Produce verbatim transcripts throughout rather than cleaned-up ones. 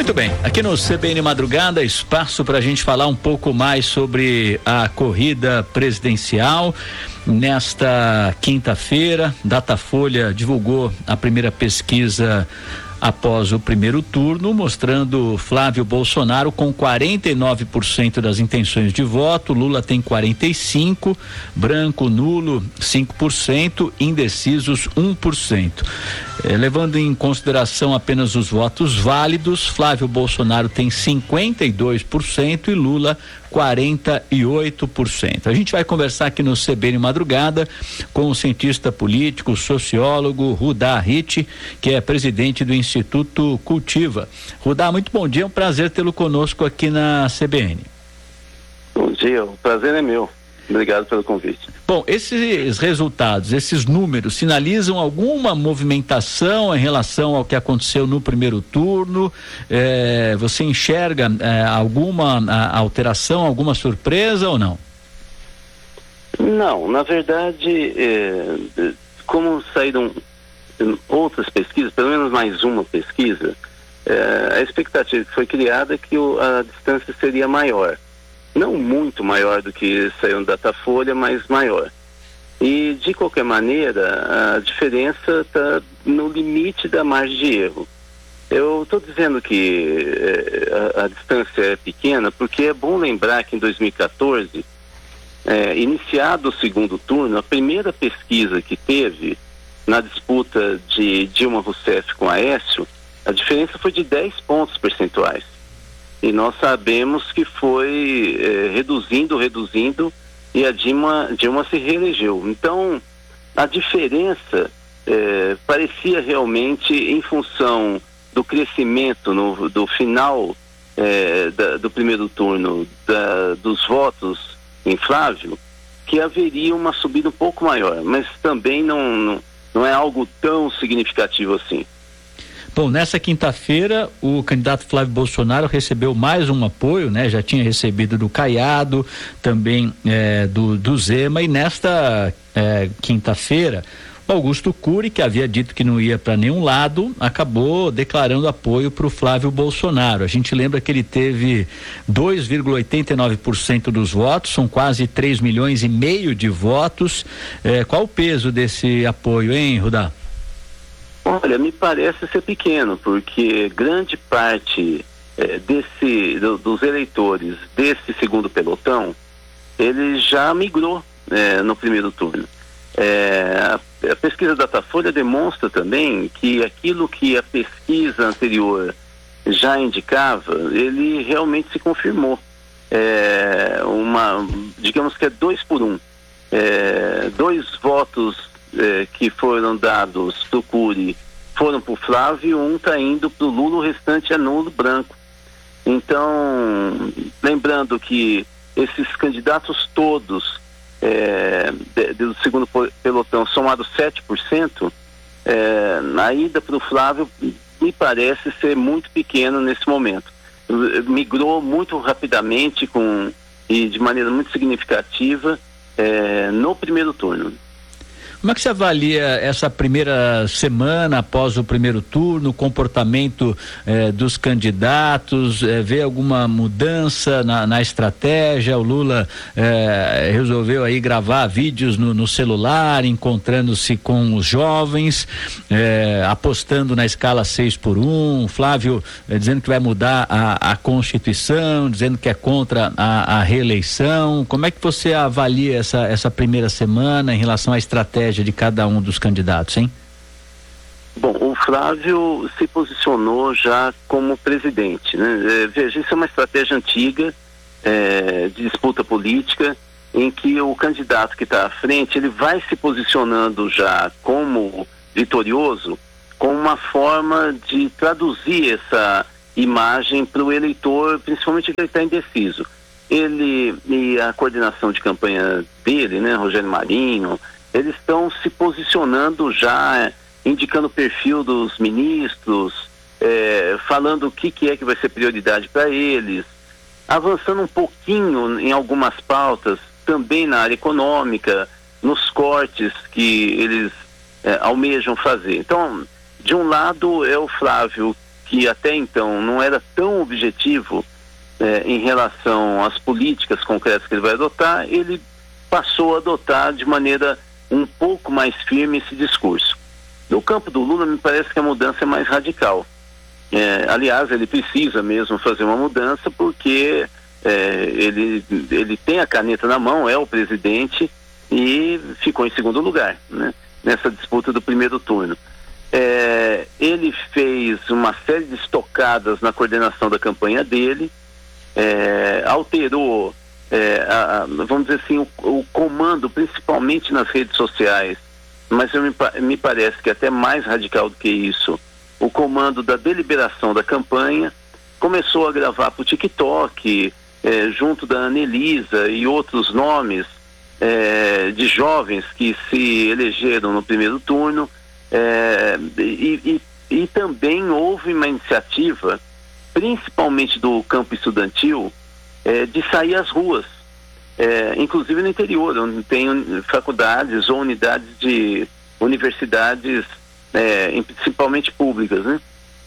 Muito bem, aqui no C B N Madrugada, espaço para a gente falar um pouco mais sobre a corrida presidencial. Nesta quinta-feira, Datafolha divulgou a primeira pesquisa após o primeiro turno, mostrando Flávio Bolsonaro com quarenta e nove por cento das intenções de voto, Lula tem quarenta e cinco por cento, branco, nulo cinco por cento, indecisos um por cento. Eh, levando em consideração apenas os votos válidos, Flávio Bolsonaro tem cinquenta e dois por cento e Lula quarenta e oito por cento. A gente vai conversar aqui no C B N Madrugada com o cientista político, sociólogo Rudá Ritt, que é presidente do Instituto Cultiva. Rudá, muito bom dia, é um prazer tê-lo conosco aqui na C B N. Bom dia, o prazer é meu. Obrigado pelo convite. Bom, esses resultados, esses números sinalizam alguma movimentação em relação ao que aconteceu no primeiro turno? É, você enxerga é, alguma a, alteração, alguma surpresa ou não? Não, na verdade, é, como saíram outras pesquisas, pelo menos mais uma pesquisa, é, a expectativa que foi criada é que o, a distância seria maior. Não muito maior do que saiu no Datafolha, mas maior. E, de qualquer maneira, a diferença está no limite da margem de erro. Eu estou dizendo que é, a, a distância é pequena, porque é bom lembrar que em dois mil e quatorze, é, iniciado o segundo turno, a primeira pesquisa que teve na disputa de Dilma Rousseff com Aécio, a diferença foi de dez pontos percentuais. E nós sabemos que foi eh, reduzindo, reduzindo, e a Dilma, Dilma se reelegeu. Então, a diferença eh, parecia realmente em função do crescimento no, do final eh, da, do primeiro turno da, dos votos em Flávio, que haveria uma subida um pouco maior, mas também não, não, não é algo tão significativo assim. Bom, nessa quinta-feira o candidato Flávio Bolsonaro recebeu mais um apoio, né? Já tinha recebido do Caiado, também é, do, do Zema, e nesta é, quinta-feira Augusto Cury, que havia dito que não ia para nenhum lado, acabou declarando apoio para o Flávio Bolsonaro. A gente lembra que ele teve dois vírgula oitenta e nove por cento dos votos, são quase três milhões e meio de votos. É, qual o peso desse apoio, hein, Rudá? Olha, me parece ser pequeno, porque grande parte eh, desse, do, dos eleitores desse segundo pelotão, ele já migrou eh, no primeiro turno. Eh, a, a pesquisa Datafolha demonstra também que aquilo que a pesquisa anterior já indicava, ele realmente se confirmou. Eh, uma, digamos que é dois por um. Eh, dois votos Eh, que foram dados para o Cury foram para o Flávio, um está indo para o Lula, o restante é nulo, branco. Então, lembrando que esses candidatos todos eh, de, do segundo pelotão somados sete por cento, eh, a ida para o Flávio me parece ser muito pequeno nesse momento. Migrou muito rapidamente com, e de maneira muito significativa eh, no primeiro turno. Como é que você avalia essa primeira semana após o primeiro turno, o comportamento eh, dos candidatos, eh, vê alguma mudança na, na estratégia? O Lula eh, resolveu aí gravar vídeos no, no celular, encontrando-se com os jovens, eh, apostando na escala seis por um, Flávio eh, dizendo que vai mudar a, a Constituição, dizendo que é contra a, a reeleição. Como é que você avalia essa, essa primeira semana em relação à estratégia de cada um dos candidatos, hein? Bom, o Flávio se posicionou já como presidente, né? É, veja, isso é uma estratégia antiga é, de disputa política, em que o candidato que está à frente, ele vai se posicionando já como vitorioso, com uma forma de traduzir essa imagem para o eleitor, principalmente que ele está indeciso. Ele e a coordenação de campanha dele, né, Rogério Marinho, eles estão se posicionando já, indicando o perfil dos ministros, é, falando o que, que é que vai ser prioridade para eles, avançando um pouquinho em algumas pautas, também na área econômica, nos cortes que eles é, almejam fazer. Então, de um lado é o Flávio, que até então não era tão objetivo eh, em relação às políticas concretas que ele vai adotar, ele passou a adotar de maneira um pouco mais firme esse discurso. No campo do Lula, me parece que a mudança é mais radical. É, aliás, ele precisa mesmo fazer uma mudança porque é, ele, ele tem a caneta na mão, é o presidente e ficou em segundo lugar, né, nessa disputa do primeiro turno. É, ele fez uma série de estocadas na coordenação da campanha dele, é, alterou, é, a, a, vamos dizer assim, o, o comando, principalmente nas redes sociais, mas eu me, me parece que até mais radical do que isso, o comando da deliberação da campanha, começou a gravar para o TikTok, é, junto da Anelisa e outros nomes é, de jovens que se elegeram no primeiro turno, é, e, e, e também houve uma iniciativa, principalmente do campo estudantil, é, de sair às ruas, é, inclusive no interior, onde tem faculdades ou unidades de universidades, É, principalmente públicas, né?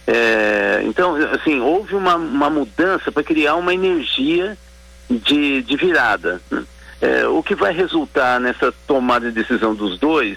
É, então, assim, houve uma, uma mudança para criar uma energia de, de virada, né? É, o que vai resultar nessa tomada de decisão dos dois,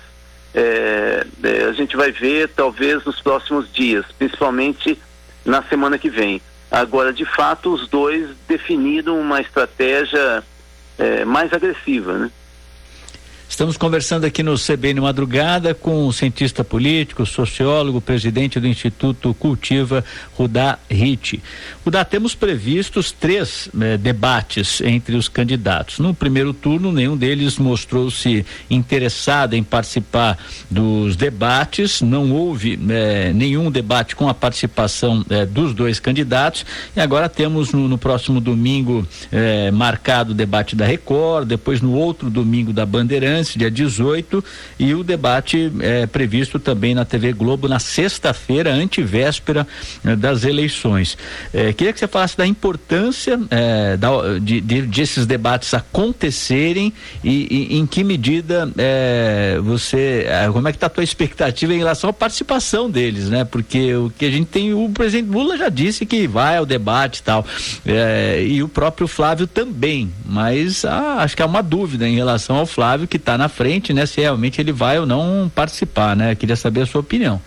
é, é, a gente vai ver talvez nos próximos dias, principalmente na semana que vem. Agora, de fato, os dois definiram uma estratégia é, mais agressiva, né? Estamos conversando aqui no C B N Madrugada com o cientista político, sociólogo, presidente do Instituto Cultiva, Rudá Ritt. Rudá, temos previstos três eh, debates entre os candidatos. No primeiro turno, nenhum deles mostrou-se interessado em participar dos debates, não houve eh, nenhum debate com a participação eh, dos dois candidatos, e agora temos no, no próximo domingo eh, marcado o debate da Record, depois no outro domingo da Bandeirantes, dia dezoito, e o debate é previsto também na T V Globo na sexta-feira, antevéspera eh, das eleições. Eh, queria que você falasse da importância eh, da, de, de, de esses debates acontecerem e, e em que medida eh, você, eh, como é que está a tua expectativa em relação à participação deles, né? Porque o que a gente tem, o presidente Lula já disse que vai ao debate e tal, eh, e o próprio Flávio também, mas ah, acho que há uma dúvida em relação ao Flávio, que está na frente, né? Se realmente ele vai ou não participar, né? Queria saber a sua opinião.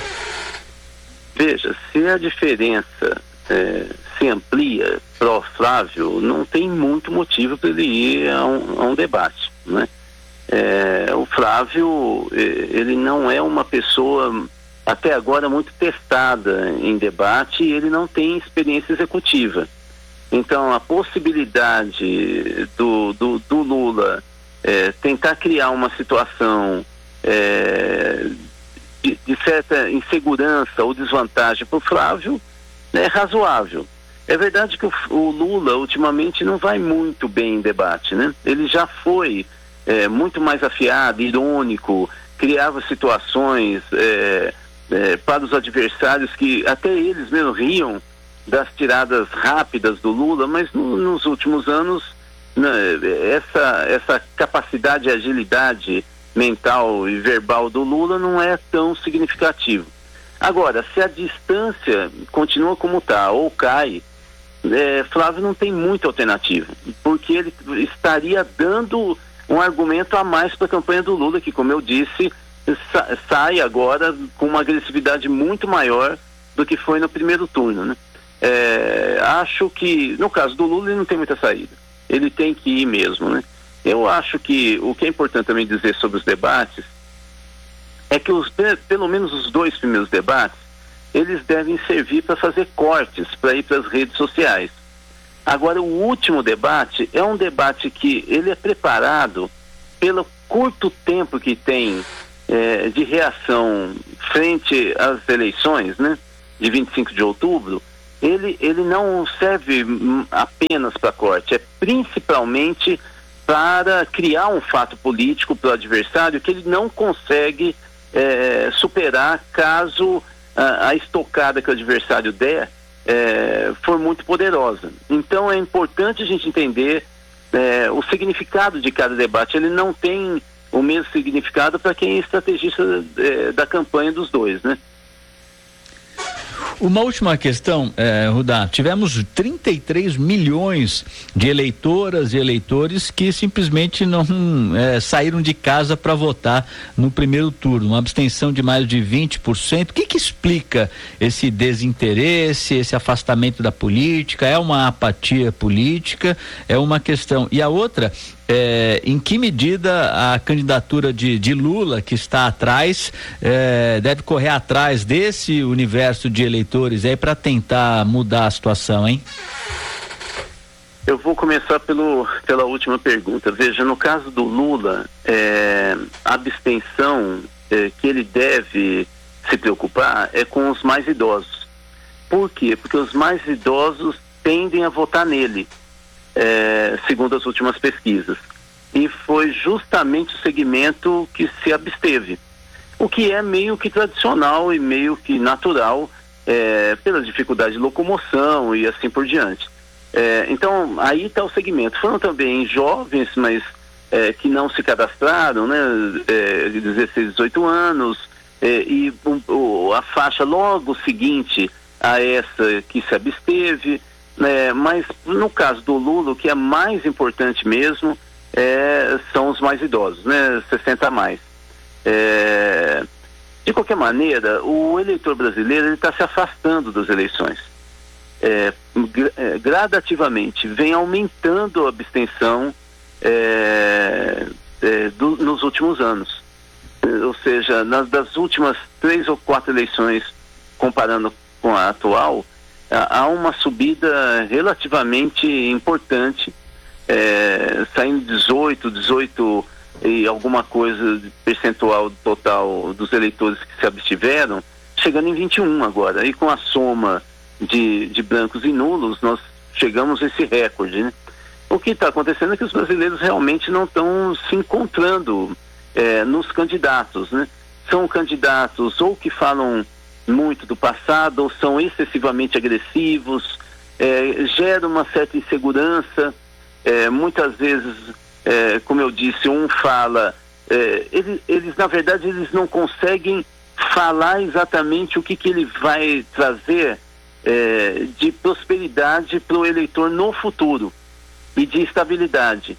Veja, se a diferença é, se amplia para o Flávio, não tem muito motivo para ele ir a um, a um debate, né? É, o Flávio, ele não é uma pessoa até agora muito testada em debate, e ele não tem experiência executiva. Então, a possibilidade do, do, do Lula É, tentar criar uma situação é, de, de certa insegurança ou desvantagem para o Flávio é razoável. É verdade que o, o Lula ultimamente não vai muito bem em debate, né? Ele já foi é, muito mais afiado, irônico, criava situações é, é, para os adversários que até eles mesmo riam das tiradas rápidas do Lula, mas no, nos últimos anos Essa, essa capacidade e agilidade mental e verbal do Lula não é tão significativo. Agora, se a distância continua como está ou cai, é, Flávio não tem muita alternativa, porque ele estaria dando um argumento a mais para a campanha do Lula, que, como eu disse, sa- sai agora com uma agressividade muito maior do que foi no primeiro turno, né? É, acho que, no caso do Lula, ele não tem muita saída. Ele tem que ir mesmo, né? Eu acho que o que é importante também dizer sobre os debates é que os, pelo menos os dois primeiros debates, eles devem servir para fazer cortes, para ir para as redes sociais. Agora, o último debate é um debate que ele é preparado pelo curto tempo que tem é, de reação frente às eleições, né? De vinte e cinco de outubro. Ele, ele não serve apenas para corte, é principalmente para criar um fato político para o adversário que ele não consegue é, superar caso a, a estocada que o adversário der é, for muito poderosa. Então é importante a gente entender é, o significado de cada debate. Ele não tem o mesmo significado para quem é estrategista é, da campanha dos dois, né? Uma última questão, eh, Rudá, tivemos trinta e três milhões de eleitoras e eleitores que simplesmente não eh, saíram de casa para votar no primeiro turno, uma abstenção de mais de vinte por cento. O que que explica esse desinteresse, esse afastamento da política? É uma apatia política? É uma questão. E a outra, É, em que medida a candidatura de, de Lula, que está atrás, é, deve correr atrás desse universo de eleitores aí para tentar mudar a situação, hein? Eu vou começar pelo, pela última pergunta. Veja, no caso do Lula, é, a abstenção é, que ele deve se preocupar é com os mais idosos. Por quê? Porque os mais idosos tendem a votar nele. É, segundo as últimas pesquisas, e foi justamente o segmento que se absteve, o que é meio que tradicional e meio que natural, é, pela dificuldade de locomoção e assim por diante. É, então aí está o segmento. Foram também jovens, mas é, que não se cadastraram, né, é, de dezesseis, dezoito anos, é, e um, o, a faixa logo seguinte a essa que se absteve. É, mas no caso do Lula, o que é mais importante mesmo é, são os mais idosos, né, sessenta a mais. É, de qualquer maneira, o eleitor brasileiro está se afastando das eleições. É, gra- gradativamente vem aumentando a abstenção é, é, do, nos últimos anos. É, ou seja, nas das últimas três ou quatro eleições, comparando com a atual, há uma subida relativamente importante, é, saindo dezoito, dezoito e alguma coisa de percentual total dos eleitores que se abstiveram, chegando em vinte e um agora. E com a soma de, de brancos e nulos, nós chegamos a esse recorde, né? O que está acontecendo é que os brasileiros realmente não estão se encontrando é, nos candidatos, né? São candidatos ou que falam muito do passado, ou são excessivamente agressivos, é, gera uma certa insegurança, é, muitas vezes, é, como eu disse, um fala, é, eles, eles na verdade eles não conseguem falar exatamente o que, que ele vai trazer é, de prosperidade para o eleitor no futuro e de estabilidade.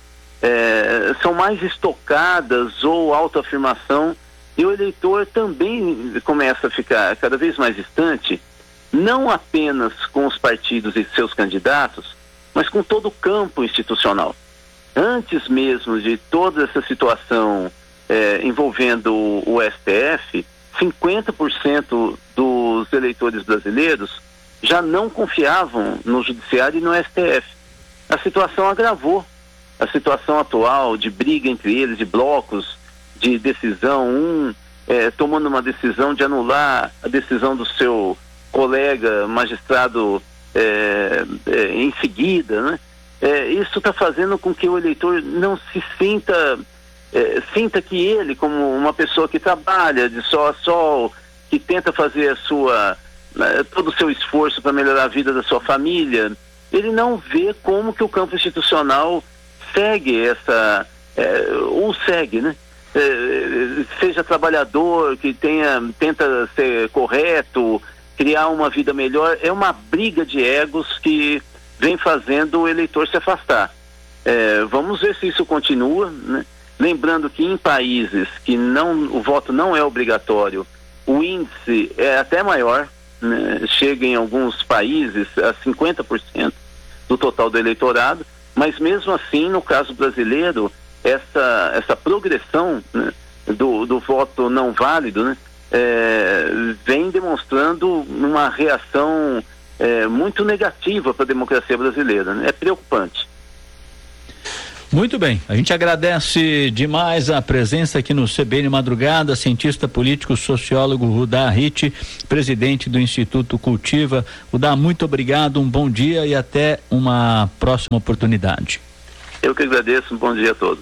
É, são mais estocadas ou autoafirmação. E o eleitor também começa a ficar cada vez mais distante, não apenas com os partidos e seus candidatos, mas com todo o campo institucional. Antes mesmo de toda essa situação eh, envolvendo o, o S T F, cinquenta por cento dos eleitores brasileiros já não confiavam no judiciário e no S T F. A situação agravou. A situação atual de briga entre eles, de blocos, de decisão, um é, tomando uma decisão de anular a decisão do seu colega magistrado é, é, em seguida, né? É, isso está fazendo com que o eleitor não se sinta, é, sinta que ele, como uma pessoa que trabalha de sol a sol, que tenta fazer a sua, né, todo o seu esforço para melhorar a vida da sua família, ele não vê como que o campo institucional segue essa, é, ou segue, né? Seja trabalhador, que tenha, tenta ser correto, criar uma vida melhor. É uma briga de egos que vem fazendo o eleitor se afastar. É, vamos ver se isso continua, né? Lembrando que em países que não, o voto não é obrigatório, o índice é até maior, né? Chega em alguns países a cinquenta por cento do total do eleitorado, mas mesmo assim, no caso brasileiro, essa, essa progressão, né, do, do voto não válido, né, é, vem demonstrando uma reação é, muito negativa para a democracia brasileira, né? É preocupante. Muito bem, a gente agradece demais a presença aqui no C B N Madrugada, cientista político, sociólogo Rudá Ritt, presidente do Instituto Cultiva. Rudá, muito obrigado, um bom dia e até uma próxima oportunidade. Eu que agradeço, um bom dia a todos.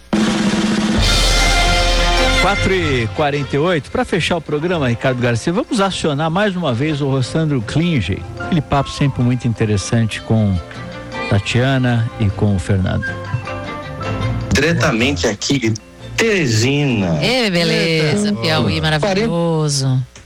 quatro e quarenta e oito, para fechar o programa, Ricardo Garcia, vamos acionar mais uma vez o Rossandro Klinger, aquele papo sempre muito interessante com Tatiana e com o Fernando. Diretamente aqui, Teresina. É, beleza, Piauí, maravilhoso.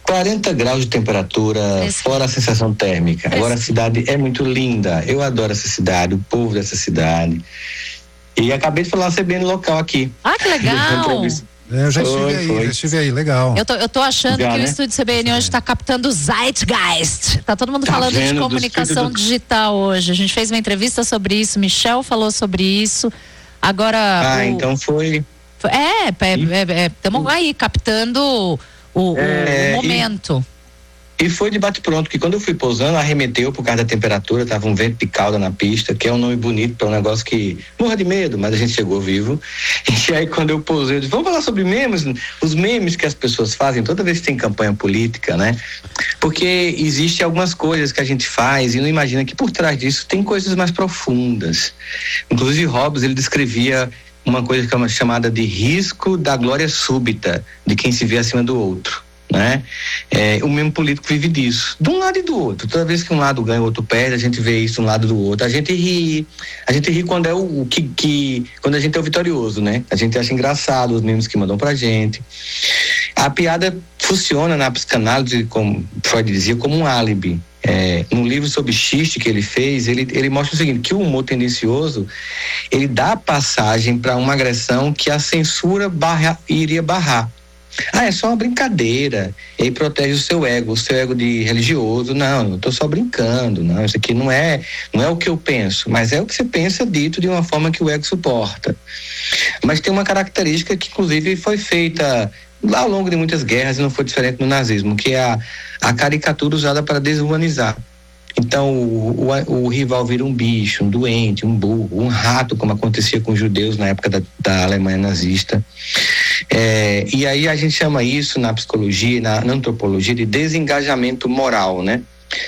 quarenta graus de temperatura, Esse... fora a sensação térmica. Esse... Agora a cidade é muito linda, eu adoro essa cidade, o povo dessa cidade. E acabei de falar C B N local aqui. Ah, que legal! É, eu já estive foi, aí, foi. já estive aí, legal. Eu tô, eu tô achando já, que né? o estúdio C B N hoje tá captando o Zeitgeist. Tá todo mundo tá falando de comunicação do... digital hoje. A gente fez uma entrevista sobre isso, Michel falou sobre isso. Agora. Ah, o... então foi. É, estamos é, é, aí captando o, é, o momento. E, e foi de bate-pronto, que quando eu fui pousando, arremeteu por causa da temperatura, tava um vento de cauda na pista, que é um nome bonito para um negócio que morra de medo, mas a gente chegou vivo. E aí quando eu pousei, eu disse, vamos falar sobre memes, os memes que as pessoas fazem toda vez que tem campanha política, né? Porque existe algumas coisas que a gente faz e não imagina que por trás disso tem coisas mais profundas. Inclusive Hobbes, ele descrevia uma coisa que é chamada de risco da glória súbita de quem se vê acima do outro. Né? É, o mesmo político vive disso, de um lado e do outro. Toda vez que um lado ganha, o outro perde, a gente vê isso de um lado do outro. A gente ri, a gente ri quando é o, o que, que, quando a gente é o vitorioso, né? A gente acha engraçado os memes que mandam pra gente. A piada funciona na psicanálise, como Freud dizia, como um álibi. É, no livro sobre xiste que ele fez, ele, ele mostra o seguinte, que o humor tendencioso, ele dá passagem para uma agressão que a censura barra, iria barrar. Ah, é só uma brincadeira. Ele protege o seu ego, o seu ego de religioso. Não, eu tô só brincando. Não, isso aqui não é, não é o que eu penso, mas é o que você pensa dito de uma forma que o ego suporta. Mas tem uma característica que, inclusive, foi feita lá ao longo de muitas guerras e não foi diferente no nazismo, que é a, a caricatura usada para desumanizar. Então, o, o, o rival vira um bicho, um doente, um burro, um rato, como acontecia com os judeus na época da, da Alemanha nazista. É, e aí a gente chama isso na psicologia, na, na antropologia, de desengajamento moral, né?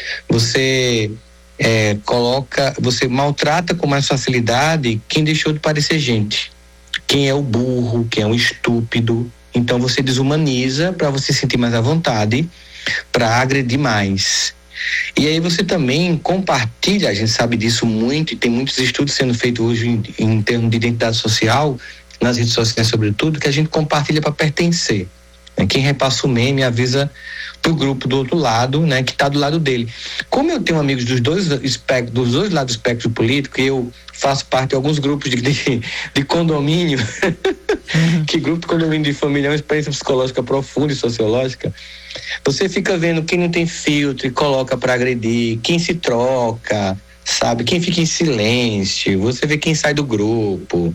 Você é, coloca, você maltrata com mais facilidade quem deixou de parecer gente. Quem é o burro, quem é o estúpido. Então você desumaniza para você sentir mais à vontade, para agredir mais. E aí você também compartilha, a gente sabe disso muito, e tem muitos estudos sendo feitos hoje em, em termos de identidade social, nas redes sociais sobretudo, que a gente compartilha para pertencer. Quem repassa o meme avisa pro grupo do outro lado, né, que está do lado dele. Como eu tenho amigos dos dois espectros, dos dois lados do espectro político, e eu faço parte de alguns grupos de, de, de condomínio, uhum. que grupo de condomínio de família é uma experiência psicológica profunda e sociológica. Você fica vendo quem não tem filtro e coloca para agredir, quem se troca, sabe, quem fica em silêncio, você vê quem sai do grupo.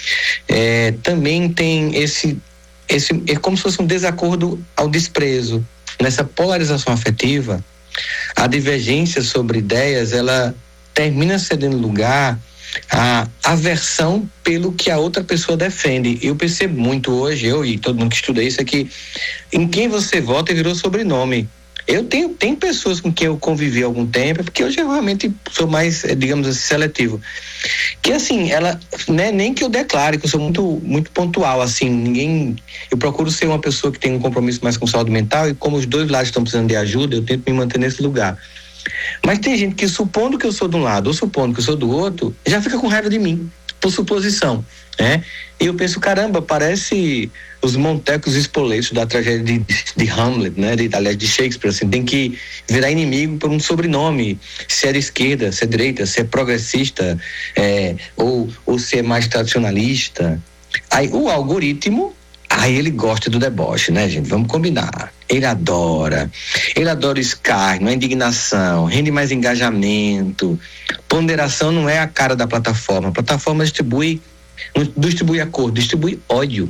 É, também tem esse, esse, é como se fosse um desacordo ao desprezo. Nessa polarização afetiva, a divergência sobre ideias, ela termina cedendo lugar à aversão pelo que a outra pessoa defende. Eu percebo muito hoje, eu e todo mundo que estuda isso, é que em quem você vota virou sobrenome. Eu tenho, tem pessoas com quem eu convivi há algum tempo, porque hoje eu realmente sou mais, digamos assim, seletivo. Que assim, ela, né, nem que eu declare, que eu sou muito, muito pontual, assim, ninguém, eu procuro ser uma pessoa que tem um compromisso mais com saúde mental, e como os dois lados estão precisando de ajuda, eu tento me manter nesse lugar. Mas tem gente que, supondo que eu sou de um lado ou supondo que eu sou do outro, já fica com raiva de mim, por suposição, né? E eu penso, caramba, parece os montecos espoletos da tragédia de, de Hamlet, né? De, aliás, de Shakespeare, assim, tem que virar inimigo por um sobrenome, se é de esquerda, se é direita, se é progressista, é, ou, ou se é mais tradicionalista. Aí o algoritmo, aí ele gosta do deboche, né, gente? Vamos combinar. Ele adora, ele adora o escárnio, a indignação, rende mais engajamento. Ponderação não é a cara da plataforma. A plataforma distribui, não distribui acordo, distribui ódio.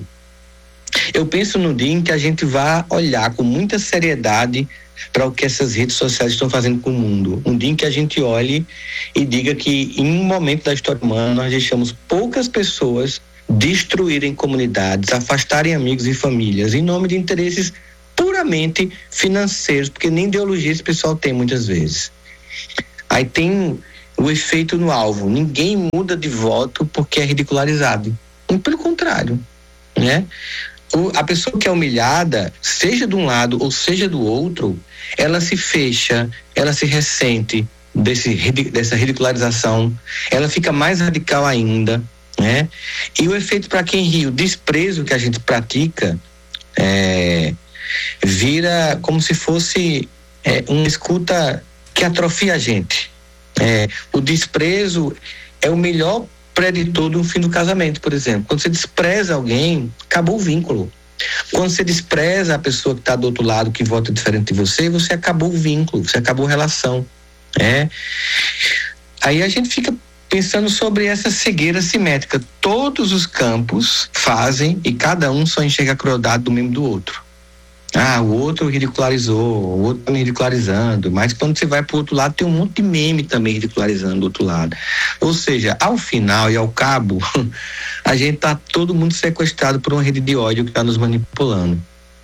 Eu penso no dia em que a gente vai olhar com muita seriedade para o que essas redes sociais estão fazendo com o mundo. Um dia em que a gente olhe e diga que em um momento da história humana nós deixamos poucas pessoas destruírem comunidades, afastarem amigos e famílias em nome de interesses puramente financeiros, porque nem ideologia esse pessoal tem muitas vezes. Aí tem o efeito no alvo, ninguém muda de voto porque é ridicularizado, e pelo contrário, né? O, a pessoa que é humilhada, seja de um lado ou seja do outro, ela se fecha, ela se ressente desse, dessa ridicularização, ela fica mais radical ainda, né? E o efeito para quem ri, o desprezo que a gente pratica, é, vira como se fosse é, uma escuta que atrofia a gente. É, o desprezo é o melhor preditor de um fim do casamento, por exemplo. Quando você despreza alguém, acabou o vínculo. Quando você despreza a pessoa que está do outro lado, que vota diferente de você, você acabou o vínculo, você acabou a relação. É. Aí a gente fica pensando sobre essa cegueira simétrica. Todos os campos fazem e cada um só enxerga a crueldade do mesmo do outro. Ah, o outro ridicularizou, o outro tá me ridicularizando, mas quando você vai pro outro lado tem um monte de meme também ridicularizando do outro lado. Ou seja, ao final e ao cabo, a gente tá todo mundo sequestrado por uma rede de ódio que tá nos manipulando.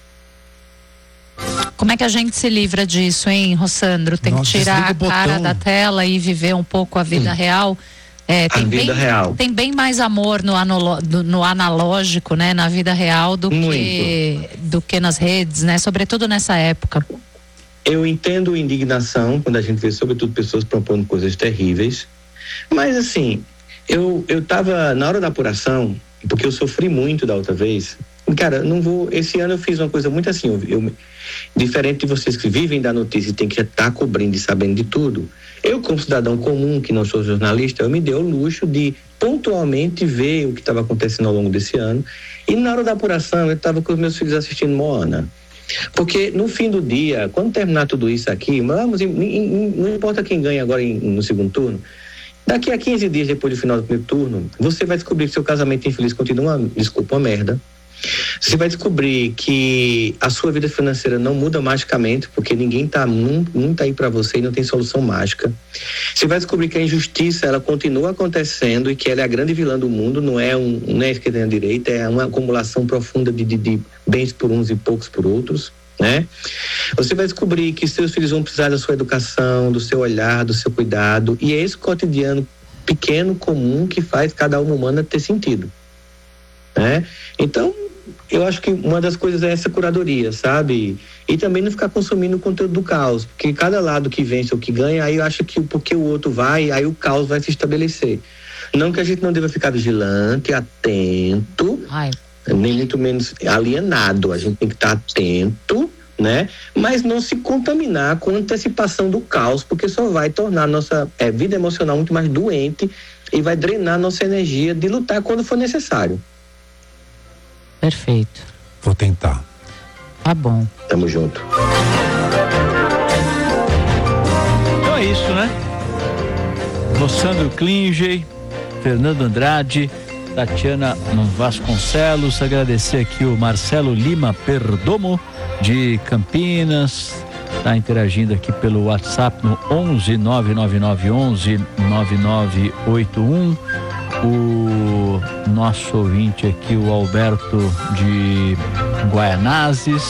Como é que a gente se livra disso, hein, Rossandro? Tem Nossa, que tirar a cara da tela e viver um pouco a vida hum. real. É, tem, a vida bem, real. tem bem mais amor no, anolo, no analógico, né, na vida real do que, do que nas redes, né, sobretudo nessa época. Eu entendo indignação quando a gente vê sobretudo pessoas propondo coisas terríveis, mas assim, eu, eu tava na hora da apuração, porque eu sofri muito da outra vez, cara, não vou, esse ano eu fiz uma coisa muito assim, eu, eu, diferente de vocês que vivem da notícia e tem que estar cobrindo e sabendo de tudo, eu, como cidadão comum, que não sou jornalista, eu me dei o luxo de pontualmente ver o que estava acontecendo ao longo desse ano. E na hora da apuração, eu estava com os meus filhos assistindo Moana. Porque no fim do dia, quando terminar tudo isso aqui, vamos, não importa quem ganha agora no segundo turno, daqui a quinze dias depois do final do primeiro turno, você vai descobrir que seu casamento infeliz continua, uma, desculpa, uma merda. Você vai descobrir que a sua vida financeira não muda magicamente, porque ninguém tá, não, não tá aí para você e não tem solução mágica. Você vai descobrir que a injustiça, ela continua acontecendo e que ela é a grande vilã do mundo, não é, um, não é a esquerda nem a direita, é uma acumulação profunda de, de, de bens por uns e poucos por outros, né? Você vai descobrir que seus filhos vão precisar da sua educação, do seu olhar, do seu cuidado, e é esse cotidiano pequeno, comum, que faz cada alma humana ter sentido, né? Então, eu acho que uma das coisas é essa curadoria, sabe? E também não ficar consumindo o conteúdo do caos, porque cada lado que vence ou que ganha, aí eu acho que porque o outro vai, aí o caos vai se estabelecer. Não que a gente não deva ficar vigilante, atento, Ai. nem muito menos alienado, a gente tem que estar atento, né? Mas não se contaminar com a antecipação do caos, porque só vai tornar a nossa é, vida emocional muito mais doente e vai drenar a nossa energia de lutar quando for necessário. Perfeito. Vou tentar. Tá bom. Tamo junto. Então é isso, né? Rossandro Klinger, Fernando Andrade, Tatiana Vasconcelos, agradecer aqui o Marcelo Lima Perdomo de Campinas, tá interagindo aqui pelo WhatsApp no onze nove nove nove onze nove nove oito um. O nosso ouvinte aqui, o Alberto de Guaianazes,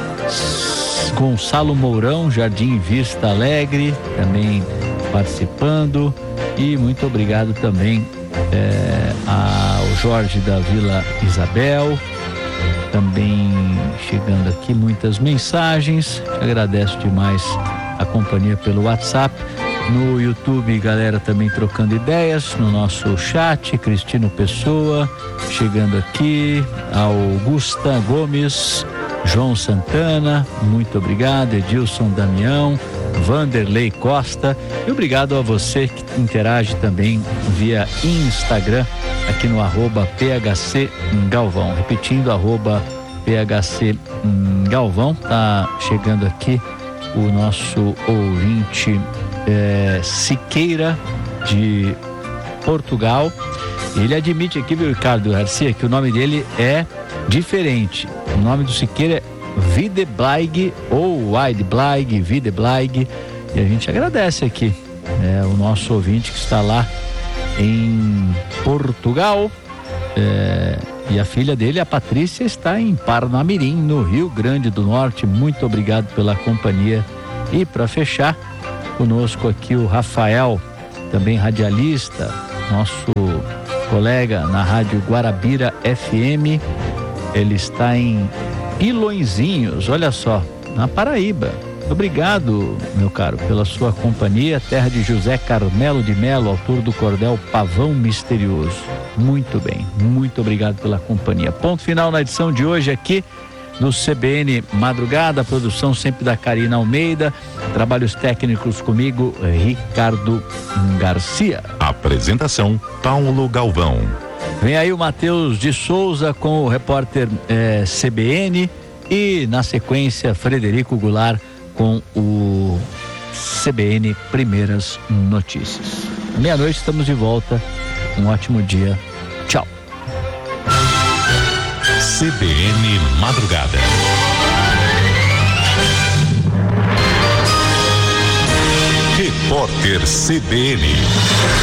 Gonçalo Mourão, Jardim Vista Alegre, também participando, e muito obrigado também é, ao Jorge da Vila Isabel, também chegando aqui muitas mensagens. Agradeço demais a companhia pelo WhatsApp. No YouTube, galera também trocando ideias, no nosso chat, Cristino Pessoa, chegando aqui, Augusta Gomes, João Santana, muito obrigado, Edilson Damião, Vanderlei Costa, e obrigado a você que interage também via Instagram, aqui no arroba P H C Galvão, repetindo, arroba P H C Galvão, tá chegando aqui o nosso ouvinte É, Siqueira de Portugal. Ele admite aqui, viu, Ricardo Garcia, que o nome dele é diferente. O nome do Siqueira é Videblaig ou Wideblaig, Videblaig, e a gente agradece aqui é, o nosso ouvinte que está lá em Portugal, é, e a filha dele, a Patrícia, está em Parnamirim, no Rio Grande do Norte. Muito obrigado pela companhia. E para fechar, conosco aqui o Rafael, também radialista, nosso colega na rádio Guarabira F M. Ele está em Pilõezinhos, olha só, na Paraíba. Obrigado, meu caro, pela sua companhia. Terra de José Carmelo de Melo, autor do cordel Pavão Misterioso. Muito bem, muito obrigado pela companhia. Ponto final na edição de hoje aqui no C B N Madrugada, produção sempre da Karina Almeida, trabalhos técnicos comigo, Ricardo Garcia. Apresentação, Paulo Galvão. Vem aí o Matheus de Souza com o repórter eh, C B N e na sequência Frederico Goulart com o C B N Primeiras Notícias. Meia-noite estamos de volta. Um ótimo dia. Tchau. C B N Madrugada. Repórter C B N.